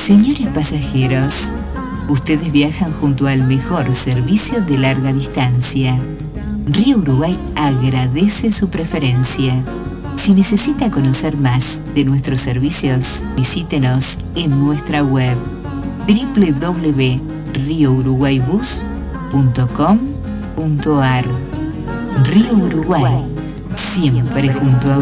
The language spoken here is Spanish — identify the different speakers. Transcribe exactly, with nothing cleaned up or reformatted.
Speaker 1: Señores pasajeros, ustedes viajan junto al mejor servicio de larga distancia. Río Uruguay agradece su preferencia. Si necesita conocer más de nuestros servicios, visítenos en nuestra web doble u doble u doble u punto río uruguay bus punto com punto a r. Río Uruguay, siempre junto a